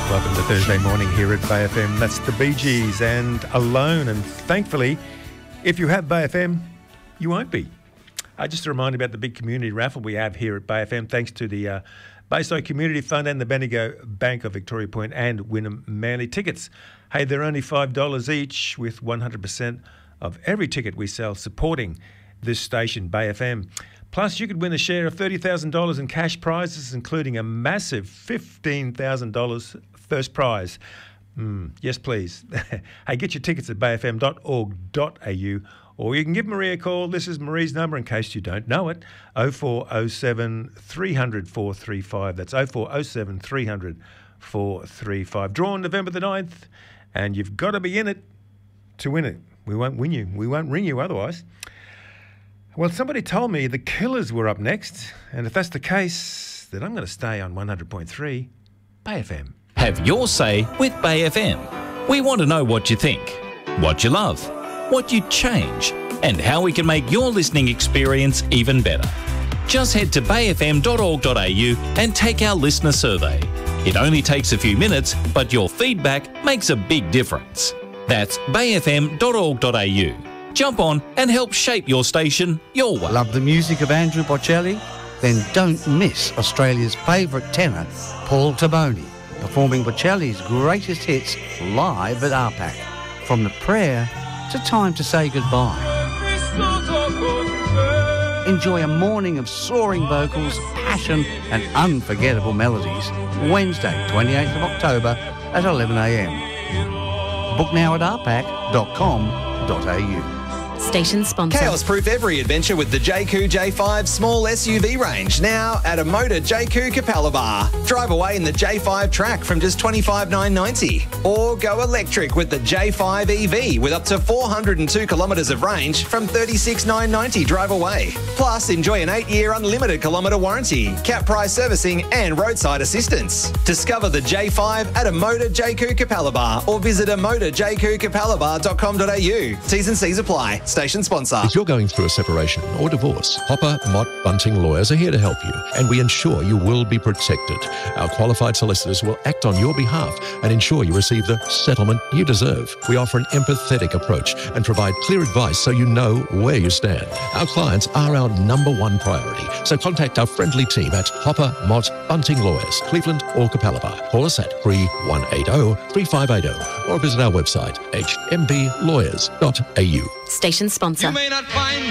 Welcome to Thursday morning here at Bay FM. That's the Bee Gees and Alone. And thankfully, if you have Bay FM, you won't be. Just a reminder about the big community raffle we have here at Bay FM, thanks to the Bayside Community Fund and the Bendigo Bank of Victoria Point and Wynnum Manly tickets. Hey, they're only $5 each, with 100% of every ticket we sell supporting this station, Bay FM. Plus, you could win a share of $30,000 in cash prizes, including a massive $15,000 first prize. Yes, please. Hey, get your tickets at bayfm.org.au, or you can give Marie a call. This is Marie's number in case you don't know it, 0407 300 435. That's 0407 300 435. Drawn November the 9th, and you've got to be in it to win it. We won't win you. We won't ring you otherwise. Well, somebody told me the Killers were up next, and if that's the case, then I'm going to stay on 100.3 Bay FM. Have your say with Bay FM. We want to know what you think, what you love, what you'd change, and how we can make your listening experience even better. Just head to bayfm.org.au and take our listener survey. It only takes a few minutes, but your feedback makes a big difference. That's bayfm.org.au. Jump on and help shape your station your way. Love the music of Andrew Bocelli? Then don't miss Australia's favourite tenor, Paul Taboni, performing Bocelli's greatest hits live at RPAC. From The Prayer to Time to Say Goodbye. Enjoy a morning of soaring vocals, passion and unforgettable melodies. Wednesday, 28th of October at 11 a.m. Book now at rpac.com.au. Station sponsor. Chaos-proof every adventure with the JQ J5 small SUV range, now at a Motor JQ Capalaba. Drive away in the J5 Track from just $25,990. Or go electric with the J5 EV with up to 402 kilometres of range from $36,990 drive away. Plus, enjoy an 8-year unlimited kilometre warranty, cap price servicing and roadside assistance. Discover the J5 at a Motor JQ Capalaba or visit a motorjqcapalaba.com.au. T's and C's apply. Station sponsor. If you're going through a separation or divorce, Hopper, Mott, Bunting Lawyers are here to help you, and we ensure you will be protected. Our qualified solicitors will act on your behalf and ensure you receive the settlement you deserve. We offer an empathetic approach and provide clear advice so you know where you stand. Our clients are our #1 priority, so contact our friendly team at Hopper, Mott, Bunting Lawyers, Cleveland or Capalaba. Call us at 3180-3580 or visit our website hmblawyers.au. Station sponsor. You may not find